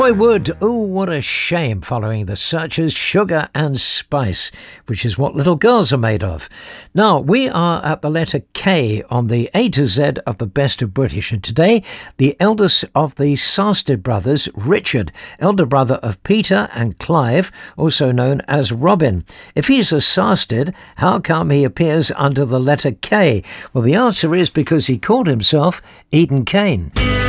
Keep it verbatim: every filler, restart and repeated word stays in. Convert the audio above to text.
Boy Wood, oh, what a shame following the Searchers' Sugar and Spice, which is what little girls are made of. Now, we are at the letter K on the A to Z of the Best of British, and today, the eldest of the Sarstead brothers, Richard, elder brother of Peter and Clive, also known as Robin. If he's a Sarstead, how come he appears under the letter K? Well, the answer is because he called himself Eden Kane.